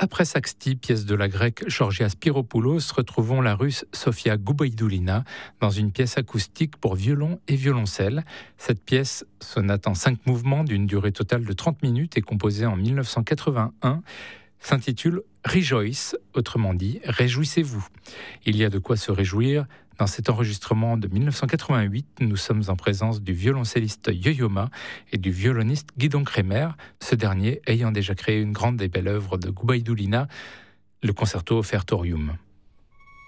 Après Saxti, pièce de la grecque Georgia Spiropoulos, retrouvons la russe Sofia Goubaïdoulina dans une pièce acoustique pour violon et violoncelle. Cette pièce, sonate en 5 mouvements d'une durée totale de 30 minutes, est composée en 1981, s'intitule Rejoice, autrement dit Réjouissez-vous. Il y a de quoi se réjouir. Dans cet enregistrement de 1988, nous sommes en présence du violoncelliste Yo-Yo Ma et du violoniste Guidon Kremer, ce dernier ayant déjà créé une grande et belle œuvre de Goubaïdoulina, le Concerto Offertorium.